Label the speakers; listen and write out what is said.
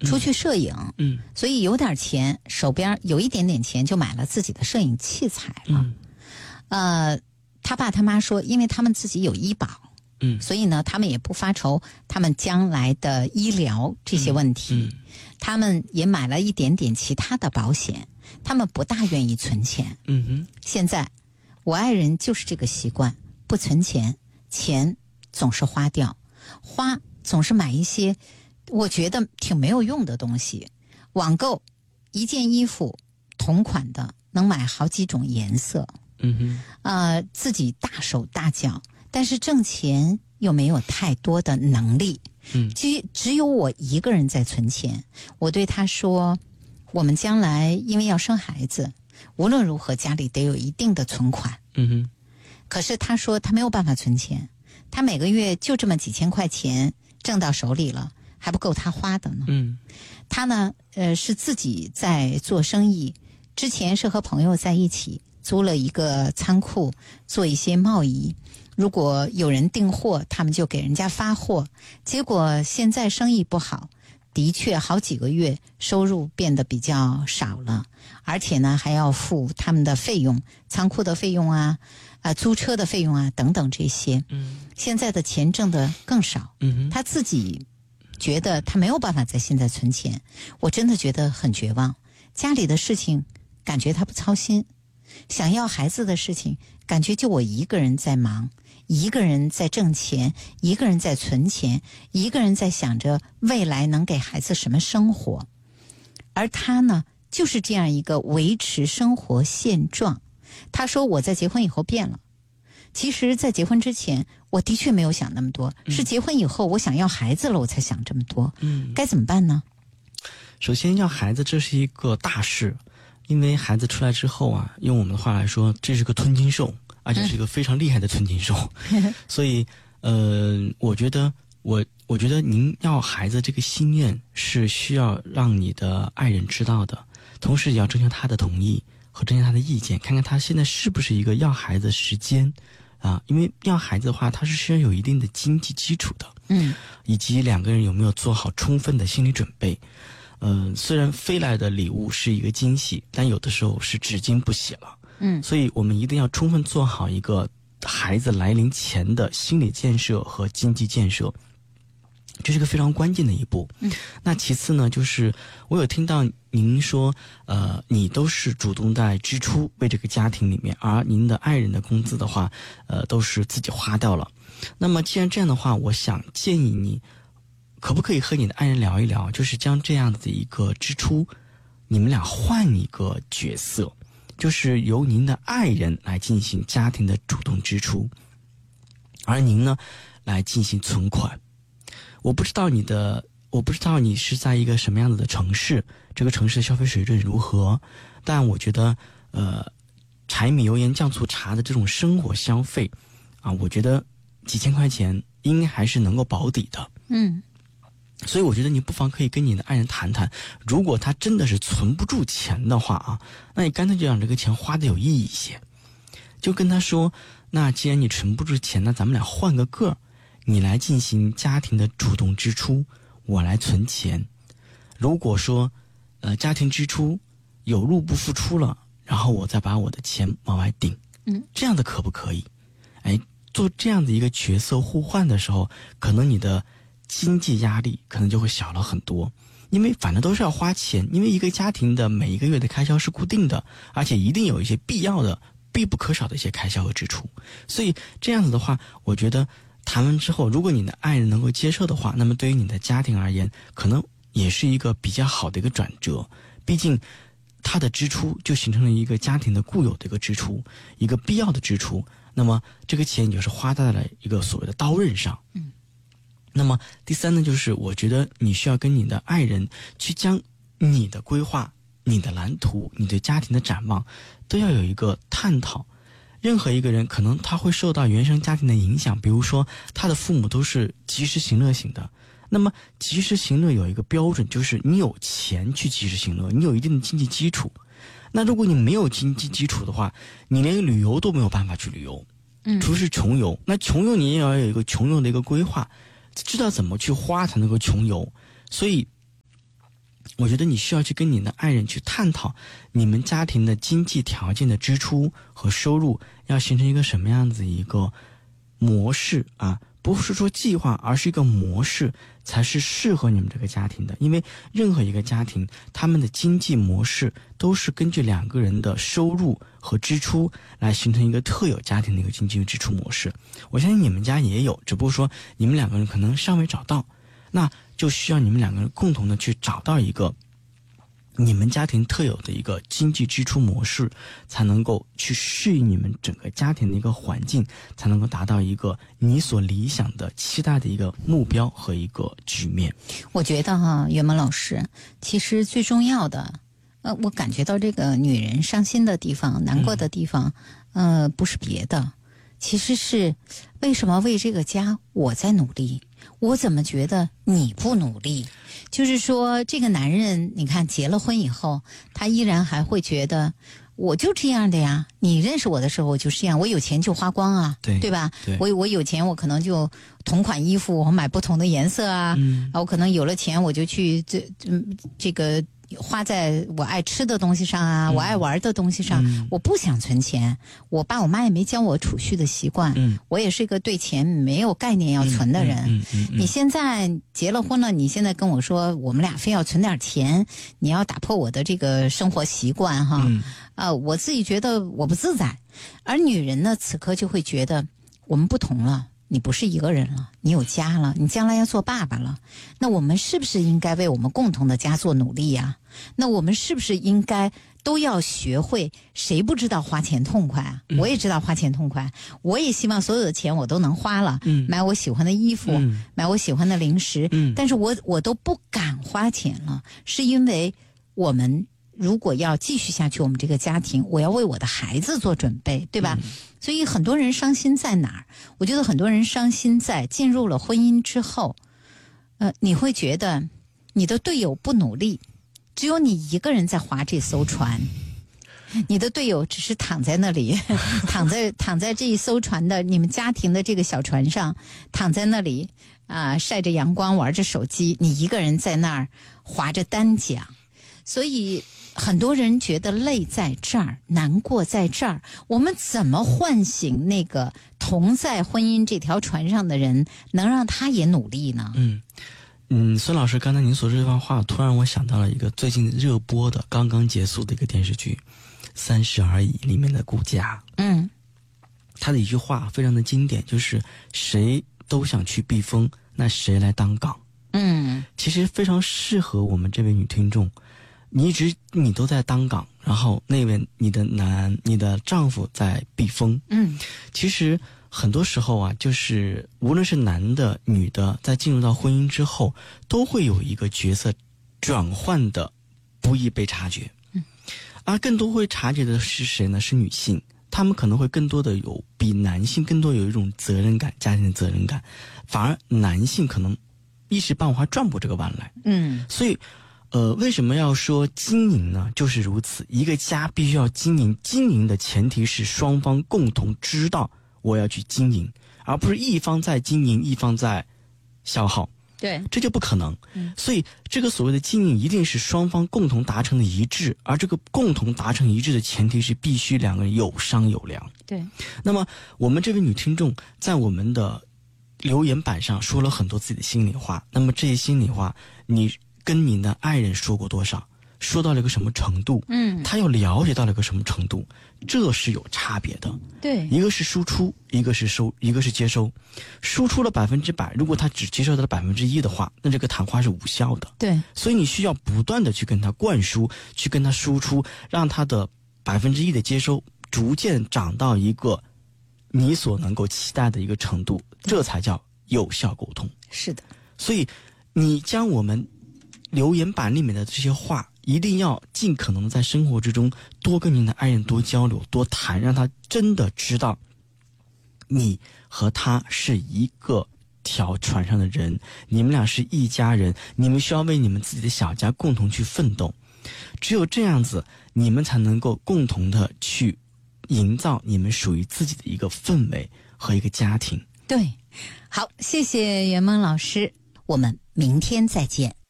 Speaker 1: 出去摄影，所以有点钱，手边有一点点钱，就买了自己的摄影器材了。他爸他妈说，因为他们自己有医保，所以呢，他们也不发愁他们将来的医疗这些问题，他们也买了一点点其他的保险，他们不大愿意存钱。现在我爱人就是这个习惯，不存钱，钱总是花掉，总是买一些我觉得挺没有用的东西，网购一件衣服同款的能买好几种颜色，自己大手大脚，但是挣钱又没有太多的能力，只有我一个人在存钱。我对他说，我们将来因为要生孩子，无论如何家里得有一定的存款。可是他说他没有办法存钱，他每个月就这么几千块钱挣到手里了，还不够他花的呢。他呢是自己在做生意，之前是和朋友在一起租了一个仓库做一些贸易，如果有人订货他们就给人家发货，结果现在生意不好，的确好几个月收入变得比较少了，而且呢还要付他们的费用，仓库的费用啊，租车的费用啊等等这些。现在的钱挣得更少，他自己觉得他没有办法在现在存钱，我真的觉得很绝望。家里的事情感觉他不操心，想要孩子的事情感觉就我一个人在忙，一个人在挣钱，一个人在存钱，一个人在想着未来能给孩子什么生活。而他呢就是这样一个维持生活现状。他说我在结婚以后变了，其实在结婚之前我的确没有想那么多，是结婚以后我想要孩子了我才想这么多。该怎么办呢？
Speaker 2: 首先要孩子这是一个大事，因为孩子出来之后啊，用我们的话来说，这是个吞金兽，而且是一个非常厉害的吞金兽。所以我觉得您要孩子这个心愿是需要让你的爱人知道的，同时也要征求他的同意和征求他的意见，看看他现在是不是一个要孩子时间因为要孩子的话，他是需要有一定的经济基础的，以及两个人有没有做好充分的心理准备。虽然飞来的礼物是一个惊喜，但有的时候是只惊不喜了。所以我们一定要充分做好一个孩子来临前的心理建设和经济建设，这是个非常关键的一步。那其次呢，就是我有听到您说，你都是主动在支出为这个家庭里面，而您的爱人的工资的话，都是自己花掉了。那么既然这样的话，我想建议你，可不可以和你的爱人聊一聊，就是将这样的一个支出，你们俩换一个角色，就是由您的爱人来进行家庭的主动支出，而您呢来进行存款。我不知道你是在一个什么样子的城市，这个城市的消费水准如何，但我觉得柴米油盐酱醋茶的这种生活消费我觉得几千块钱应该还是能够保底的。所以我觉得你不妨可以跟你的爱人谈谈，如果他真的是存不住钱的话那你干脆就让这个钱花得有意义一些，就跟他说，那既然你存不住钱，那咱们俩换个个，你来进行家庭的主动支出，我来存钱。如果说家庭支出有入不敷出了，然后我再把我的钱往外顶，这样的可不可以？做这样的一个角色互换的时候，可能你的经济压力可能就会小了很多，因为反正都是要花钱，因为一个家庭的每一个月的开销是固定的，而且一定有一些必要的必不可少的一些开销和支出。所以这样子的话，我觉得谈完之后，如果你的爱人能够接受的话，那么对于你的家庭而言，可能也是一个比较好的一个转折。毕竟他的支出就形成了一个家庭的固有的一个支出，一个必要的支出，那么这个钱就是花在了一个所谓的刀刃上。那么第三呢，就是我觉得你需要跟你的爱人去将你的规划、你的蓝图、你对家庭的展望都要有一个探讨。任何一个人可能他会受到原生家庭的影响，比如说他的父母都是及时行乐型的，那么及时行乐有一个标准，就是你有钱去及时行乐，你有一定的经济基础。那如果你没有经济基础的话，你连旅游都没有办法去旅游，除是穷游。那穷游你也要有一个穷游的一个规划，知道怎么去花才能够穷游。所以我觉得你需要去跟你的爱人去探讨你们家庭的经济条件的支出和收入要形成一个什么样子一个模式啊，不是说计划，而是一个模式才是适合你们这个家庭的。因为任何一个家庭他们的经济模式都是根据两个人的收入和支出来形成一个特有家庭的一个经济支出模式。我相信你们家也有，只不过说你们两个人可能尚未找到，那就需要你们两个人共同的去找到一个你们家庭特有的一个经济支出模式，才能够去适应你们整个家庭的一个环境，才能够达到一个你所理想的期待的一个目标和一个局面。
Speaker 1: 我觉得袁萌老师，其实最重要的我感觉到这个女人伤心的地方、难过的地方不是别的，其实是为什么为这个家我在努力，我怎么觉得你不努力？就是说这个男人你看结了婚以后，他依然还会觉得我就这样的呀，你认识我的时候我就这样，我有钱就花光啊，对吧？
Speaker 2: 对，
Speaker 1: 我有钱我可能就同款衣服我买不同的颜色啊，我可能有了钱我就去这个花在我爱吃的东西上啊，我爱玩的东西上，我不想存钱。我爸我妈也没教我储蓄的习惯，我也是一个对钱没有概念要存的人。你现在结了婚了，你现在跟我说我们俩非要存点钱，你要打破我的这个生活习惯哈，我自己觉得我不自在。而女人呢，此刻就会觉得我们不同了。你不是一个人了，你有家了，你将来要做爸爸了，那我们是不是应该为我们共同的家做努力呀？那我们是不是应该都要学会，谁不知道花钱痛快啊？我也知道花钱痛快，我也希望所有的钱我都能花了，买我喜欢的衣服，买我喜欢的零食，但是我都不敢花钱了，是因为我们如果要继续下去，我们这个家庭，我要为我的孩子做准备，对吧？所以很多人伤心在哪儿？我觉得很多人伤心在进入了婚姻之后，你会觉得你的队友不努力，只有你一个人在划这艘船，你的队友只是躺在那里，躺在这一艘船的你们家庭的这个小船上，躺在那里晒着阳光，玩着手机，你一个人在那儿划着单桨。所以很多人觉得累在这儿，难过在这儿，我们怎么唤醒那个同在婚姻这条船上的人，能让他也努力呢？
Speaker 2: 孙老师刚才您所说这番话，突然我想到了一个最近热播的刚刚结束的一个电视剧《30而已》里面的顾佳。他的一句话非常的经典，就是谁都想去避风，那谁来当港？其实非常适合我们这位女听众。你都在当港，然后那位你的丈夫在避风。其实很多时候啊，就是无论是男的女的，在进入到婚姻之后，都会有一个角色转换的不易被察觉。而更多会察觉的是谁呢？是女性，她们可能会更多的比男性更多有一种责任感，家庭的责任感，反而男性可能一时半会还转不这个弯来。所以为什么要说经营呢？就是如此，一个家必须要经营，经营的前提是双方共同知道我要去经营，而不是一方在经营，一方在消耗。
Speaker 1: 对，
Speaker 2: 这就不可能。所以这个所谓的经营一定是双方共同达成的一致，而这个共同达成一致的前提是必须两个人有商有量。
Speaker 1: 对。
Speaker 2: 那么我们这位女听众在我们的留言板上说了很多自己的心里话，那么这些心里话你跟你的爱人说过多少？说到了一个什么程度？他又了解到了一个什么程度？这是有差别的。
Speaker 1: 对，
Speaker 2: 一个是输出，一个是接收。输出了100%，如果他只接受到了1%的话，那这个谈话是无效的。
Speaker 1: 对，
Speaker 2: 所以你需要不断的去跟他灌输，去跟他输出，让他的1%的接收逐渐长到一个你所能够期待的一个程度，这才叫有效沟通。
Speaker 1: 是的。
Speaker 2: 所以你将我们留言板里面的这些话，一定要尽可能在生活之中多跟您的爱人多交流多谈，让他真的知道你和他是一个条船上的人，你们俩是一家人，你们需要为你们自己的小家共同去奋斗。只有这样子，你们才能够共同的去营造你们属于自己的一个氛围和一个家庭。
Speaker 1: 对，好，谢谢袁萌老师，我们明天再见。